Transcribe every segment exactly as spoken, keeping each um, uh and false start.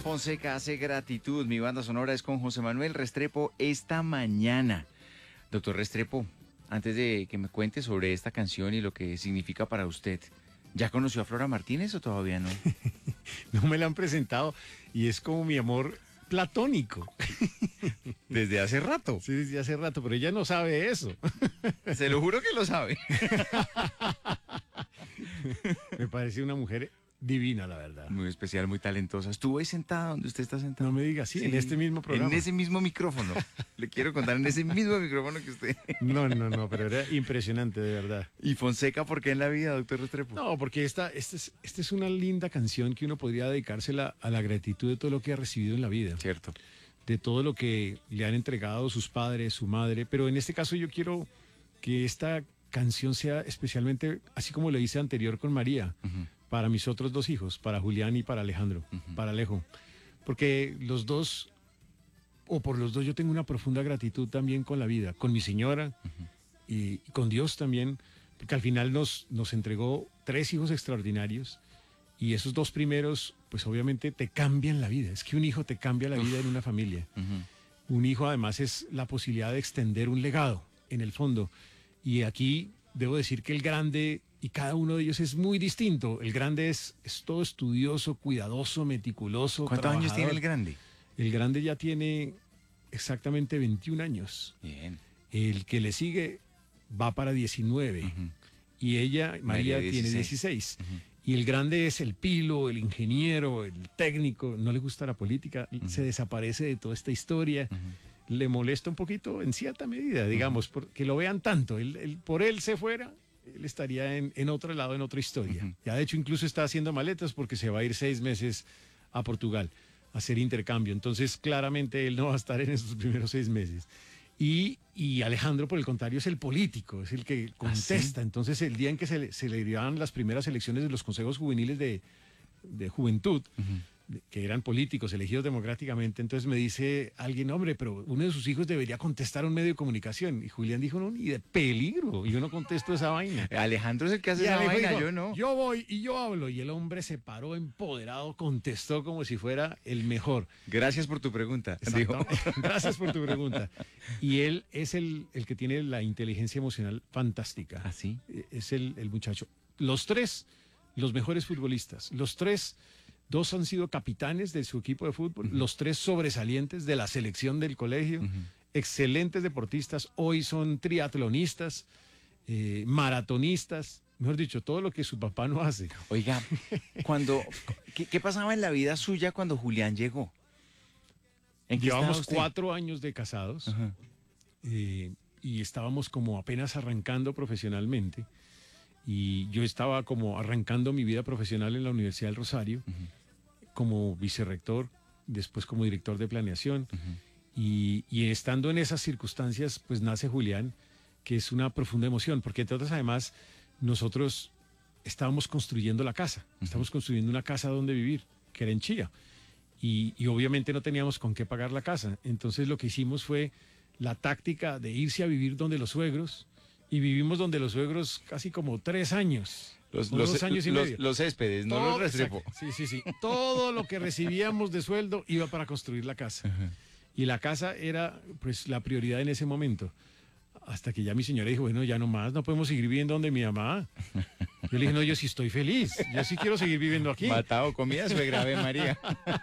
Fonseca hace gratitud. Mi banda sonora es con José Manuel Restrepo esta mañana. Doctor Restrepo, antes de que me cuente sobre esta canción y lo que significa para usted, ¿ya conoció a Flora Martínez o todavía no? No me la han presentado y es como mi amor platónico. Desde hace rato. Sí, desde hace rato, pero ella no sabe eso. Se lo juro que lo sabe. Me parece una mujer divina, la verdad. Muy especial, muy talentosa. Estuvo ahí sentada donde usted está sentado. No me diga, sí, Sí, en este mismo programa. En ese mismo micrófono. Le quiero contar, en ese mismo micrófono que usted. No, no, no, pero era impresionante, de verdad. ¿Y Fonseca por qué en la vida, doctor Restrepo? No, porque esta, esta, es, esta es una linda canción que uno podría dedicársela a la gratitud de todo lo que ha recibido en la vida. Cierto. De todo lo que le han entregado sus padres, su madre. Pero en este caso yo quiero que esta canción sea especialmente, así como le hice anterior con María, uh-huh, para mis otros dos hijos, para Julián y para Alejandro, uh-huh, para Alejo. Porque los dos, o por los dos yo tengo una profunda gratitud también con la vida, con mi señora, uh-huh, y, y con Dios también, porque al final nos, nos entregó tres hijos extraordinarios y esos dos primeros, pues obviamente te cambian la vida. Es que un hijo te cambia la vida en una familia. Uh-huh. Un hijo además es la posibilidad de extender un legado, en el fondo. Y aquí debo decir que el grande, y cada uno de ellos es muy distinto. El grande es, es todo estudioso, cuidadoso, meticuloso. ¿Cuántos años tiene el grande? El grande ya tiene exactamente veintiún años. Bien. El que le sigue va para diecinueve. Uh-huh. Y ella, María, María tiene dieciséis. Uh-huh. Y el grande es el pilo, el ingeniero, el técnico. No le gusta la política, uh-huh, se desaparece de toda esta historia. Uh-huh. Le molesta un poquito en cierta medida, digamos, uh-huh, que lo vean tanto. Él, él, por él se fuera, él estaría en, en otro lado, en otra historia. Uh-huh. Ya de hecho incluso está haciendo maletas porque se va a ir seis meses a Portugal a hacer intercambio. Entonces claramente él no va a estar en esos primeros seis meses. Y, y Alejandro, por el contrario, es el político, es el que contesta. ¿Ah, sí? Entonces el día en que se le, se le dieron las primeras elecciones de los consejos juveniles de, de juventud, uh-huh, que eran políticos elegidos democráticamente, entonces me dice alguien, hombre, pero uno de sus hijos debería contestar a un medio de comunicación. Y Julián dijo, no, ni de peligro, yo no contesto esa vaina. Alejandro es el que hace y esa vaina, dijo, yo no. Yo voy y yo hablo, y el hombre se paró empoderado, contestó como si fuera el mejor. Gracias por tu pregunta. Dijo. Gracias por tu pregunta. Y él es el, el que tiene la inteligencia emocional fantástica. ¿Ah, sí? Es el, el muchacho. Los tres, los mejores futbolistas, los tres... Dos han sido capitanes de su equipo de fútbol, uh-huh, los tres sobresalientes de la selección del colegio, uh-huh, excelentes deportistas, hoy son triatlonistas, eh, maratonistas, mejor dicho, todo lo que su papá no hace. Oiga, cuando, ¿qué, qué pasaba en la vida suya cuando Julián llegó? ¿En qué Llevamos cuatro años de casados, uh-huh, eh, y estábamos como apenas arrancando profesionalmente. Y yo estaba como arrancando mi vida profesional en la Universidad del Rosario, uh-huh, como vicerrector, después como director de planeación. Uh-huh. Y, y estando en esas circunstancias, pues nace Julián, que es una profunda emoción, porque entre otras, además, nosotros estábamos construyendo la casa. Uh-huh. Estábamos construyendo una casa donde vivir, que era en Chía. Y, y obviamente no teníamos con qué pagar la casa. Entonces lo que hicimos fue la táctica de irse a vivir donde los suegros. Y vivimos donde los suegros casi como tres años. Los, los, dos años y los, medio. Los céspedes, no Todo, los Restrepo. Sí, sí, sí. Todo lo que recibíamos de sueldo iba para construir la casa. Uh-huh. Y la casa era pues la prioridad en ese momento. Hasta que ya mi señora dijo, bueno, ya no más, no podemos seguir viviendo donde mi mamá. Yo le dije, no, yo sí estoy feliz. Yo sí quiero seguir viviendo aquí. Matado comida, suegra, Ave María.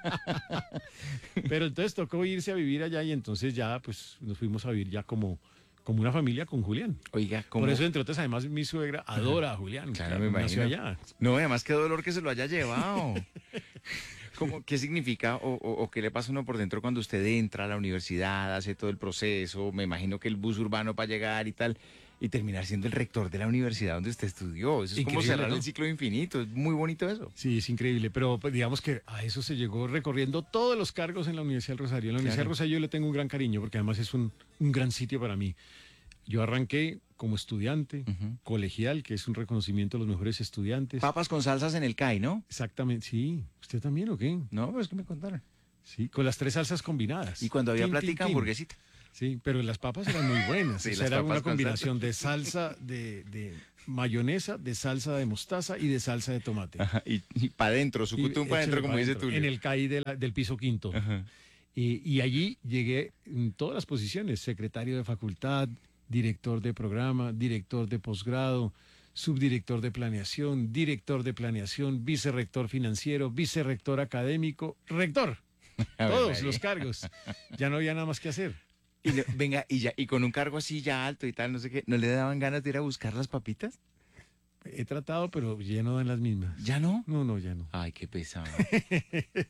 Pero entonces tocó irse a vivir allá y entonces ya pues nos fuimos a vivir ya como... como una familia con Julián. Oiga, ¿cómo? Por eso, entre otras, además, mi suegra adora a Julián. Claro, me imagino. Allá. No, además, qué dolor que se lo haya llevado. ¿Cómo, ¿Qué significa o, o, o qué le pasa a uno por dentro cuando usted entra a la universidad, hace todo el proceso? Me imagino que el bus urbano para llegar y tal, y terminar siendo el rector de la universidad donde usted estudió. Eso es increíble, como cerrar, ¿no?, el ciclo infinito. Es muy bonito eso. Sí, es increíble, pero pues, digamos que a eso se llegó recorriendo todos los cargos en la Universidad del Rosario. En la claro. Universidad del Rosario yo le tengo un gran cariño porque además es un, un gran sitio para mí. Yo arranqué como estudiante, uh-huh, colegial, que es un reconocimiento a los mejores estudiantes. Papas con salsas en el C A I, ¿no? Exactamente, sí. ¿Usted también o qué? No, pues que me contaron. Sí, con las tres salsas combinadas. Y cuando había plática hamburguesita. Sí, pero las papas eran muy buenas. Sí, o sea, era una combinación de salsa, de, de mayonesa, de salsa de mostaza y de salsa de tomate. Ajá, y, y para adentro, su cutum para adentro, como dice Tulio. En el C A I de la, del piso quinto. Y, y allí llegué en todas las posiciones, secretario de facultad, director de programa, director de posgrado, subdirector de planeación, director de planeación, vicerrector financiero, vicerrector académico, rector. Todos los cargos. Ya no había nada más que hacer. Y no, venga, y ya, y con un cargo así ya alto y tal, no sé qué, ¿no le daban ganas de ir a buscar las papitas? He tratado, pero ya no dan las mismas. ¿Ya no? No, no, ya no. Ay, qué pesado.